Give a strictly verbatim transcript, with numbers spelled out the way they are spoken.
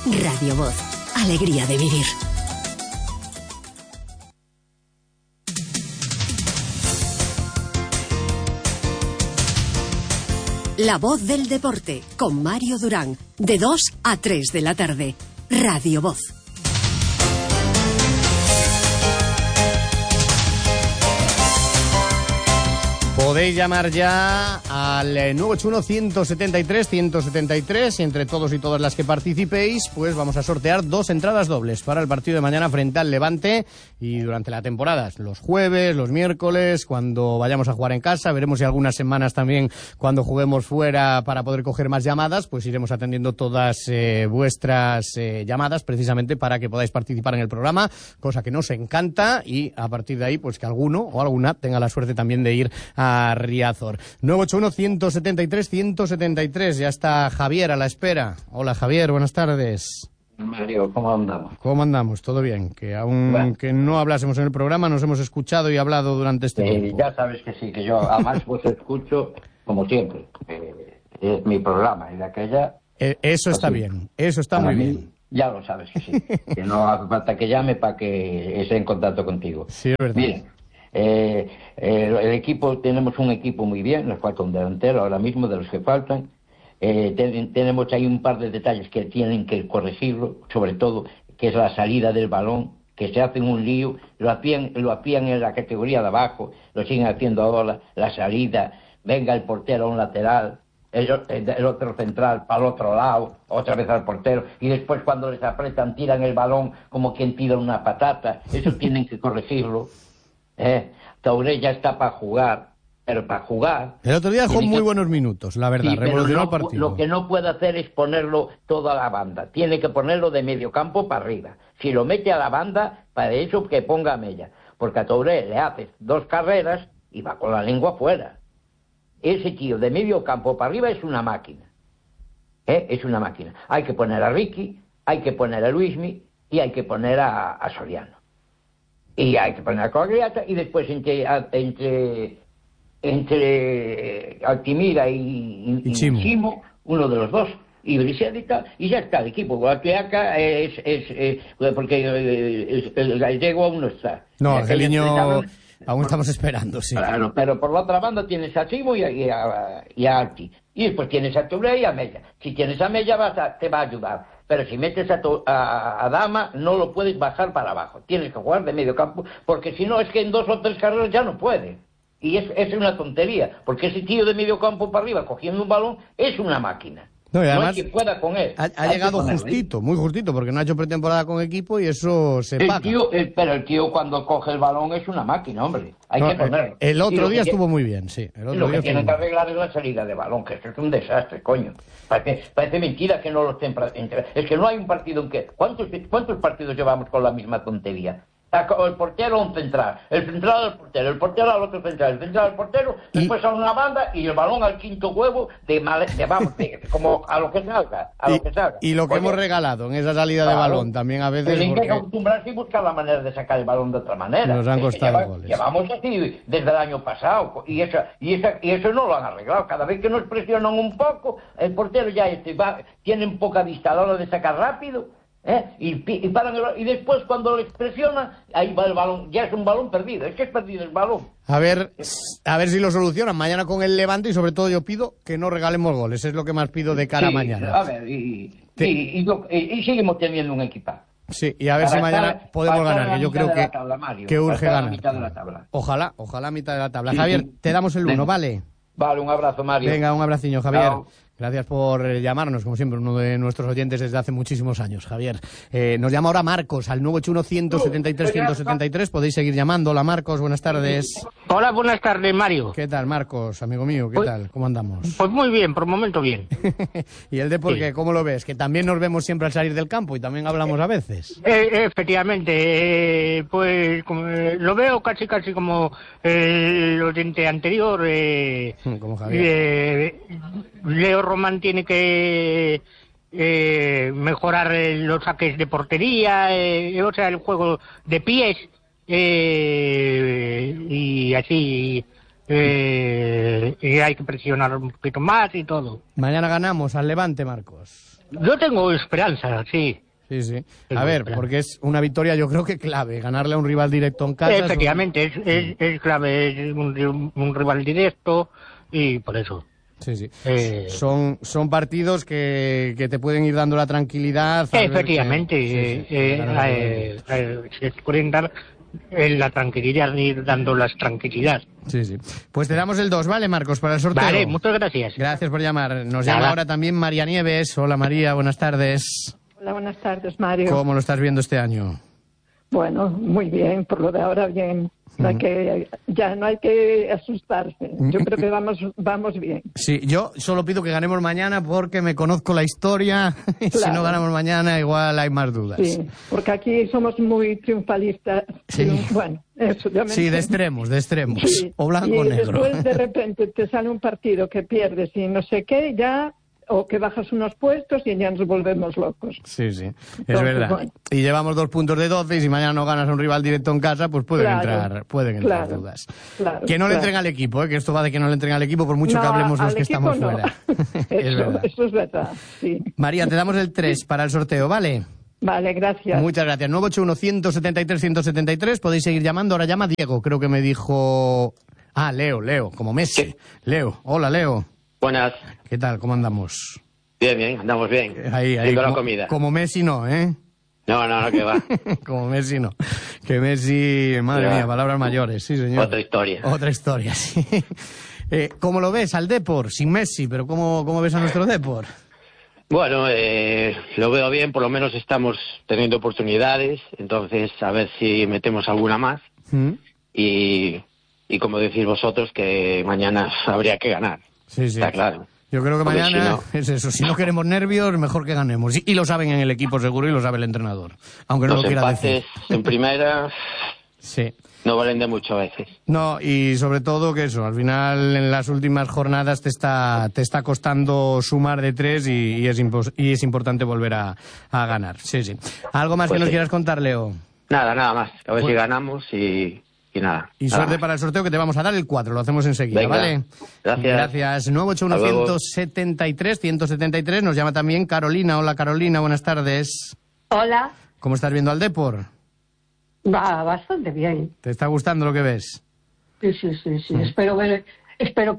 Radio Voz. Alegría de vivir. La Voz del Deporte, con Mario Durán, de dos a tres de la tarde. Radio Voz. Podéis llamar ya al nueve ocho uno, uno siete tres, uno siete tres y entre todos y todas las que participéis, pues vamos a sortear dos entradas dobles para el partido de mañana frente al Levante y durante la temporada, los jueves, los miércoles, cuando vayamos a jugar en casa, veremos si algunas semanas también cuando juguemos fuera para poder coger más llamadas, pues iremos atendiendo todas eh, vuestras eh, llamadas precisamente para que podáis participar en el programa, cosa que nos encanta y a partir de ahí pues que alguno o alguna tenga la suerte también de ir a Riazor. nueve ocho uno, uno siete tres, uno siete tres. Ya está Javier a la espera. Hola Javier, buenas tardes. Mario, ¿cómo andamos? ¿Cómo andamos? Todo bien. Que aún bueno. que no hablásemos en el programa, nos hemos escuchado y hablado durante este eh, tiempo. Ya sabes que sí, que yo además vos escucho como siempre. Eh, es mi programa y de aquella... Eh, eso está así. Bien, eso está muy mí, bien. Ya lo sabes que sí. Que no hace falta que llame para que esté en contacto contigo. Sí, es verdad. Bien. Eh, eh, el equipo, tenemos un equipo muy bien, nos falta un delantero ahora mismo de los que faltan. Eh, ten, tenemos ahí un par de detalles que tienen que corregirlo, sobre todo que es la salida del balón, que se hacen un lío, lo hacían, lo hacían en la categoría de abajo, lo siguen haciendo ahora, la salida, venga el portero a un lateral, el, el otro central para el otro lado, otra vez al portero, y después cuando les apretan tiran el balón como quien tira una patata. Eso tienen que corregirlo. Eh, Touré ya está para jugar, pero para jugar... El otro día dejó muy que... buenos minutos, la verdad, sí, revolucionó no, el partido. Lo que no puede hacer es ponerlo toda la banda, tiene que ponerlo de medio campo para arriba. Si lo mete a la banda, para eso que ponga a Mella, porque a Touré le hace dos carreras y va con la lengua fuera. Ese tío de medio campo para arriba es una máquina, ¿eh? Es una máquina. Hay que poner a Ricky, hay que poner a Luismi y hay que poner a, a Soriano. Y hay que poner a Coagliata y después entre entre entre Altimira y, y, y Chimo. Chimo, uno de los dos, y Brisevica, y ya está el equipo. Guateaca es, es, es porque el, el gallego aún no está. No, Angelino aún estamos esperando, sí. Claro, pero por la otra banda tienes a Chimo y a, y a, y a Alti. Y después tienes a Touré y a Mella. Si tienes a Mella vas a, te va a ayudar. Pero si metes a, tu, a, a Dama, no lo puedes bajar para abajo. Tienes que jugar de medio campo, porque si no, es que en dos o tres carreras ya no puede. Y es, es una tontería, porque ese tío de medio campo para arriba, cogiendo un balón, es una máquina. No, y además, no hay quien pueda con él. Ha, ha llegado justito, ahí. muy justito, porque no ha hecho pretemporada con equipo y eso se el paga. Tío, el, pero el tío cuando coge el balón es una máquina, hombre. Hay no, que ponerlo. El, el otro día estuvo muy bien, sí. El otro lo día que tienen que arreglar es la salida de balón, que esto es un desastre, coño. Parece, parece mentira que no lo estén... Es que no hay un partido en que... ¿Cuántos, cuántos partidos llevamos con la misma tontería? El portero a un central, el central al portero, el portero al otro central, el central al portero, y... después a una banda y el balón al quinto huevo de, mal, de vamos, de, como a lo que salga, a y, lo que salga. Y lo que Oye, hemos regalado en esa salida claro, de balón también a veces... Tienen porque... que acostumbrarse y buscar la manera de sacar el balón de otra manera. Nos han costado lleva, goles. Llevamos así desde el año pasado y, esa, y, esa, y eso no lo han arreglado. Cada vez que nos presionan un poco, el portero ya este, va, tienen poca vista a la hora de sacar rápido. ¿Eh? Y, y, paran el, y después cuando les presiona ahí va el balón, ya es un balón perdido, es que es perdido el balón. A ver, a ver si lo solucionan mañana con el Levante y sobre todo yo pido que no regalemos goles, es lo que más pido de cara sí, a mañana. A ver, y, sí. y, y, y, y seguimos teniendo un equipazo. Sí, y a ver para si mañana estar, podemos ganar, que yo creo que, tabla, Mario, que urge ganar. Mitad de la tabla. Ojalá, ojalá a mitad de la tabla. Sí, Javier, sí. te damos el uno, ¿vale? Vale, un abrazo, Mario. Venga, un abraciño, Javier. Chao. Gracias por llamarnos, como siempre, uno de nuestros oyentes desde hace muchísimos años, Javier. Eh, nos llama ahora Marcos, al nueve ocho uno, uno siete tres, uno siete tres. Podéis seguir llamando. Hola, Marcos, buenas tardes. Hola, buenas tardes, Mario. ¿Qué tal, Marcos, amigo mío? ¿Qué pues, tal? ¿Cómo andamos? Pues muy bien, por el momento bien. ¿Y el deporte, sí. cómo lo ves? Que también nos vemos siempre al salir del campo y también hablamos a veces. Eh, efectivamente, eh, pues como, eh, lo veo casi casi como eh, el oyente anterior. Eh, como Javier. Eh, Leo Román tiene que Eh, mejorar eh, los saques de portería, eh, o sea, el juego de pies, eh, y así eh, y hay que presionar un poquito más y todo. Mañana ganamos al Levante, Marcos. Yo tengo esperanza, sí. Sí, sí. Tengo A ver, esperanza. porque es una victoria yo creo que clave, ganarle a un rival directo en casa. Efectivamente, es, es, es clave, es un, un rival directo y por eso. Sí, sí. Eh, Son, son partidos que, que te pueden ir dando la tranquilidad. al ver Efectivamente, que- sí, sí, eh, ganar el eh, rival. eh, se pueden dar eh, la tranquilidad, ir dando las tranquilidad. Sí, sí. Pues te damos el dos, ¿vale, Marcos, para el sorteo? Vale, muchas gracias. Gracias por llamar. Nos Nada. llama ahora también María Nieves. Hola, María, buenas tardes. Hola, buenas tardes, Mario. ¿Cómo lo estás viendo este año? Bueno, muy bien, por lo de ahora bien. No hay que, ya no hay que asustarse. Yo creo que vamos vamos bien. Sí, yo solo pido que ganemos mañana porque me conozco la historia y si Claro. no ganamos mañana igual hay más dudas. Sí, porque aquí somos muy triunfalistas. Sí. Triun- Bueno, eso ya me Sí, de entiendo. extremos, de extremos. Sí. O blanco y o negro. después de repente te sale un partido que pierdes y no sé qué, ya, o que bajas unos puestos y ya nos volvemos locos. Sí, sí, es Entonces, verdad. bueno. Y llevamos dos puntos de doce y si mañana no ganas a un rival directo en casa, pues pueden Claro, entrar, pueden entrar claro, dudas. claro, que no le claro. entren al equipo, ¿eh? Que esto va de que no le entren al equipo por mucho No, que hablemos al los que equipo estamos no. fuera. es Eso, verdad. eso es verdad, sí. María, te damos el tres para el sorteo, ¿vale? Vale, gracias. Muchas gracias. nueve ocho uno, uno siete tres, uno siete tres. Podéis seguir llamando. Ahora llama Diego. Creo que me dijo... Ah, Leo, Leo, como Messi. Sí. Leo. Hola, Leo. Buenas. ¿Qué tal? ¿Cómo andamos? Bien, bien, andamos bien. Ahí, ahí. Viendo la como, comida. como Messi no, ¿eh? No, no, no, que va. Como Messi no. Que Messi... Madre Ya. mía, palabras mayores. Sí, señor. Otra historia. Otra historia, sí. Eh, ¿Cómo lo ves al Depor? Sin Messi, pero ¿cómo, cómo ves a nuestro Depor? Bueno, eh, lo veo bien, por lo menos estamos teniendo oportunidades, entonces a ver si metemos alguna más. ¿Mm? Y, y como decís vosotros, que mañana habría que ganar. Sí, sí. Está claro. Yo creo que Porque mañana si no- es eso. Si no queremos nervios, mejor que ganemos. Y, y lo saben en el equipo seguro y lo sabe el entrenador. Aunque no Los lo quiera empates decir. en primera Sí. no valen de mucho a veces. No, y sobre todo que eso, al final en las últimas jornadas te está, te está costando sumar de tres y, y, es, impos- y es importante volver a, a ganar. Sí, sí. ¿Algo más Pues que nos sí. quieras contar, Leo? Nada, nada más. A ver Pues- si ganamos y, y nada. Y nada suerte más. para el sorteo que te vamos a dar el cuatro, lo hacemos enseguida, Venga. ¿vale? Gracias. Gracias. nueve ocho uno, Hasta luego. uno siete tres, uno siete tres, nos llama también Carolina. Hola, Carolina, buenas tardes. Hola, ¿Cómo estás viendo al Depor? va bastante bien. ¿Te está gustando lo que ves? Sí, sí, sí, sí. Espero ver, espero que